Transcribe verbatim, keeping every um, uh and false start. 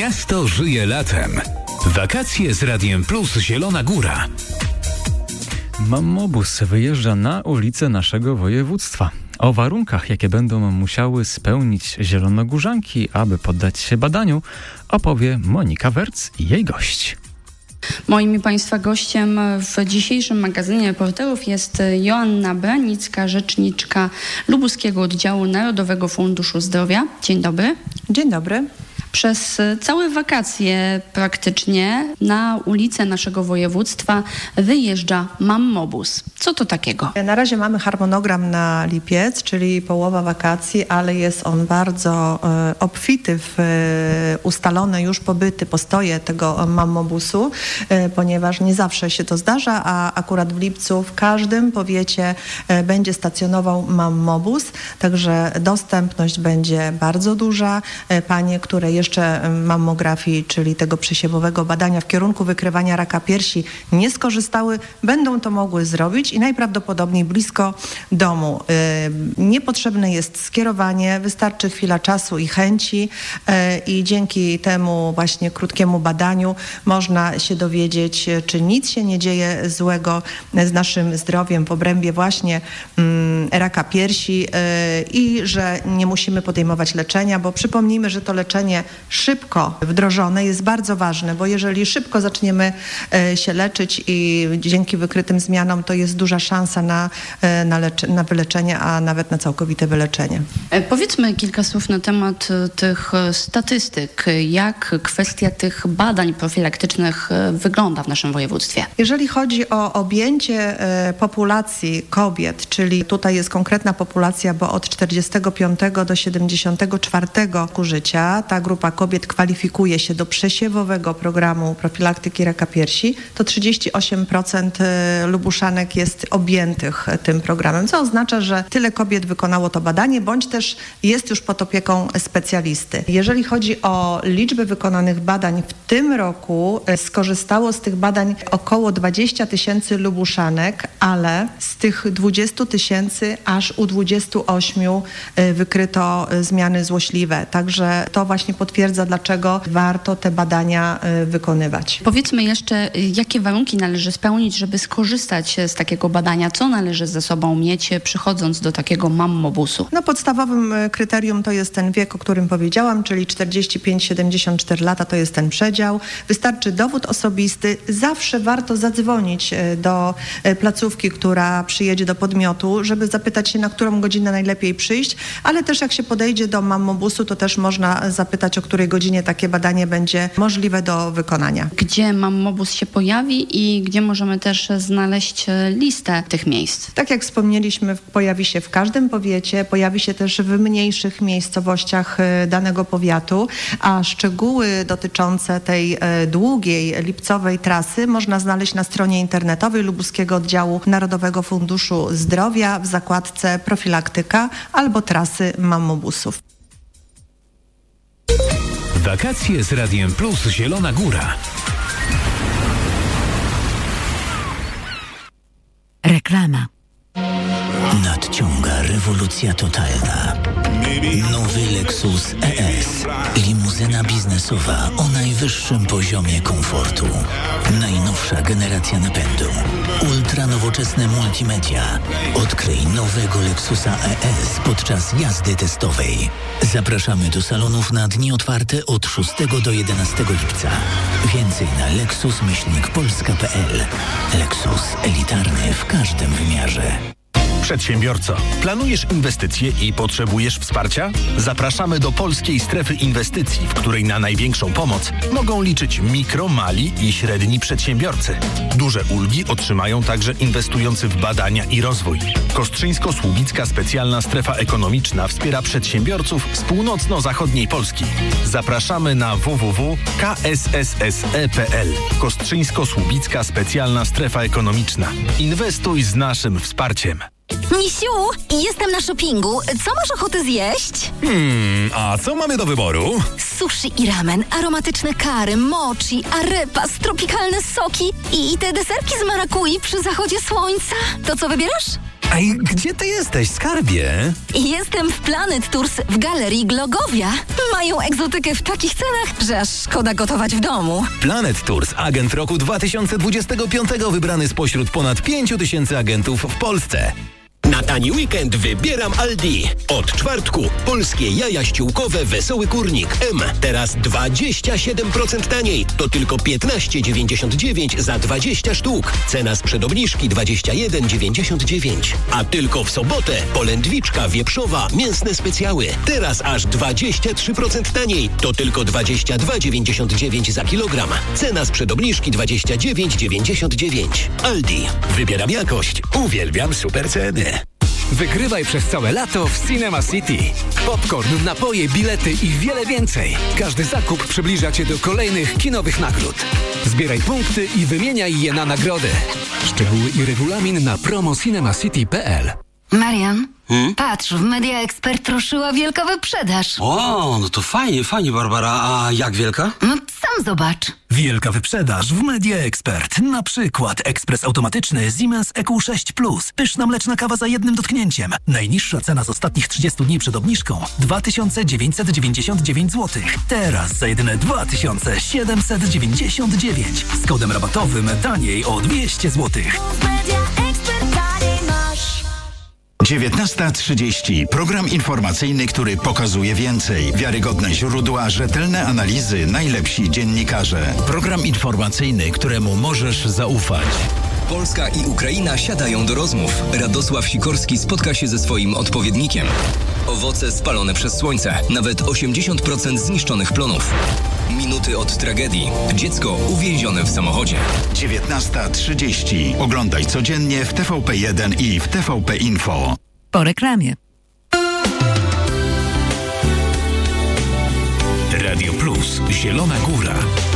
Miasto żyje latem. Wakacje z Radiem Plus Zielona Góra. Mammobus wyjeżdża na ulice naszego województwa. O warunkach, jakie będą musiały spełnić zielonogórzanki, aby poddać się badaniu, opowie Monika Werc i jej gość. Moim i Państwa gościem w dzisiejszym magazynie reporterów jest Joanna Branicka, rzeczniczka Lubuskiego Oddziału Narodowego Funduszu Zdrowia. Dzień dobry. Dzień dobry. Przez całe wakacje praktycznie na ulice naszego województwa wyjeżdża Mammobus. Co to takiego? Na razie mamy harmonogram na lipiec, czyli połowa wakacji, ale jest on bardzo e, obfity w e, ustalone już pobyty, postoje tego Mammobusu, e, ponieważ nie zawsze się to zdarza, a akurat w lipcu w każdym powiecie e, będzie stacjonował Mammobus, także dostępność będzie bardzo duża. E, panie, które jeszcze mammografii, czyli tego przesiewowego badania w kierunku wykrywania raka piersi nie skorzystały, będą to mogły zrobić i najprawdopodobniej blisko domu. Niepotrzebne jest skierowanie, wystarczy chwila czasu i chęci i dzięki temu właśnie krótkiemu badaniu można się dowiedzieć, czy nic się nie dzieje złego z naszym zdrowiem w obrębie właśnie raka piersi i że nie musimy podejmować leczenia, bo przypomnijmy, że to leczenie szybko wdrożone jest bardzo ważne, bo jeżeli szybko zaczniemy się leczyć i dzięki wykrytym zmianom, to jest duża szansa na, na, lecze, na wyleczenie, a nawet na całkowite wyleczenie. Powiedzmy kilka słów na temat tych statystyk. Jak kwestia tych badań profilaktycznych wygląda w naszym województwie? Jeżeli chodzi o objęcie populacji kobiet, czyli tutaj jest konkretna populacja, bo od czterdziestego piątego do siedemdziesiątego czwartego roku życia ta grupa kobiet kwalifikuje się do przesiewowego programu profilaktyki raka piersi, to trzydzieści osiem procent Lubuszanek jest objętych tym programem, co oznacza, że tyle kobiet wykonało to badanie, bądź też jest już pod opieką specjalisty. Jeżeli chodzi o liczbę wykonanych badań w tym roku, skorzystało z tych badań około dwadzieścia tysięcy Lubuszanek, ale z tych dwudziestu tysięcy aż u dwudziestu ośmiu wykryto zmiany złośliwe. Także to właśnie potwierdza, dlaczego warto te badania wykonywać. Powiedzmy jeszcze, jakie warunki należy spełnić, żeby skorzystać z takiego badania? Co należy ze sobą mieć, przychodząc do takiego Mammobusu? No podstawowym kryterium to jest ten wiek, o którym powiedziałam, czyli czterdzieści pięć siedemdziesiąt cztery lata to jest ten przedział. Wystarczy dowód osobisty. Zawsze warto zadzwonić do placówki, która przyjedzie do podmiotu, żeby zapytać się, na którą godzinę najlepiej przyjść, ale też jak się podejdzie do Mammobusu, to też można zapytać, o której godzinie takie badanie będzie możliwe do wykonania. Gdzie Mammobus się pojawi i gdzie możemy też znaleźć listę tych miejsc? Tak jak wspomnieliśmy, pojawi się w każdym powiecie, pojawi się też w mniejszych miejscowościach danego powiatu, a szczegóły dotyczące tej długiej, lipcowej trasy można znaleźć na stronie internetowej Lubuskiego Oddziału Narodowego Funduszu Zdrowia w zakładce profilaktyka albo trasy Mammobusów. Wakacje z Radiem Plus Zielona Góra. Reklama. Nadciąga rewolucja totalna. Nowy Lexus E S. Limuzyna biznesowa o najwyższym poziomie komfortu. Najnowsza generacja napędu. Ultra nowoczesne multimedia. Odkryj nowego Lexusa E S podczas jazdy testowej. Zapraszamy do salonów na dni otwarte od szóstego do jedenastego lipca. Więcej na lexus myślnik polska kropka p l. Lexus elitarny w każdym wymiarze. Przedsiębiorco, planujesz inwestycje i potrzebujesz wsparcia? Zapraszamy do Polskiej Strefy Inwestycji, w której na największą pomoc mogą liczyć mikro, mali i średni przedsiębiorcy. Duże ulgi otrzymają także inwestujący w badania i rozwój. Kostrzyńsko-Słubicka Specjalna Strefa Ekonomiczna wspiera przedsiębiorców z północno-zachodniej Polski. Zapraszamy na w w w kropka k s s s e kropka p l. Kostrzyńsko-Słubicka Specjalna Strefa Ekonomiczna. Inwestuj z naszym wsparciem. Misiu, jestem na shoppingu. Co masz ochotę zjeść? Hmm, a co mamy do wyboru? Sushi i ramen, aromatyczne kary, mochi, arepas, tropikalne soki i te deserki z marakui przy zachodzie słońca. To co wybierasz? Ej, gdzie ty jesteś, skarbie? Jestem w Planet Tours w Galerii Glogowia. Mają egzotykę w takich cenach, że aż szkoda gotować w domu. Planet Tours, agent roku dwa tysiące dwudziestego piątego, wybrany spośród ponad pięciu tysięcy agentów w Polsce. Na tani weekend wybieram Aldi. Od czwartku polskie jaja ściółkowe Wesoły Kurnik M. Teraz dwadzieścia siedem procent taniej. To tylko piętnaście dziewięćdziesiąt dziewięć za dwadzieścia sztuk. Cena sprzed obniżki dwadzieścia jeden dziewięćdziesiąt dziewięć. A tylko w sobotę polędwiczka wieprzowa, mięsne specjały. Teraz aż dwadzieścia trzy procent taniej. To tylko dwadzieścia dwa dziewięćdziesiąt dziewięć za kilogram. Cena sprzed obniżki dwadzieścia dziewięć dziewięćdziesiąt dziewięć. Aldi. Wybieram jakość. Uwielbiam super ceny. Wygrywaj przez całe lato w Cinema City. Popcorn, napoje, bilety i wiele więcej. Każdy zakup przybliża Cię do kolejnych kinowych nagród. Zbieraj punkty i wymieniaj je na nagrody. Szczegóły i regulamin na promo cinemacity kropka p l. Marian, Hmm? patrz, w Media Expert ruszyła wielka wyprzedaż. O, no to fajnie, fajnie, Barbara. A jak wielka? No sam zobacz. Wielka wyprzedaż w Media Expert. Na przykład ekspres automatyczny Siemens E Q sześć plus. Pyszna mleczna kawa za jednym dotknięciem. Najniższa cena z ostatnich trzydziestu dni przed obniżką dwa tysiące dziewięćset dziewięćdziesiąt dziewięć złotych. Teraz za jedyne dwa tysiące siedemset dziewięćdziesiąt dziewięć. Z kodem rabatowym taniej o dwieście złotych. dziewiętnasta trzydzieści. Program informacyjny, który pokazuje więcej. Wiarygodne źródła, rzetelne analizy, najlepsi dziennikarze. Program informacyjny, któremu możesz zaufać. Polska i Ukraina siadają do rozmów. Radosław Sikorski spotka się ze swoim odpowiednikiem. Owoce spalone przez słońce. Nawet osiemdziesiąt procent zniszczonych plonów. Minuty od tragedii. Dziecko uwięzione w samochodzie. dziewiętnasta trzydzieści. Oglądaj codziennie w T V P jeden i w T V P Info. Po reklamie. Radio Plus. Zielona Góra.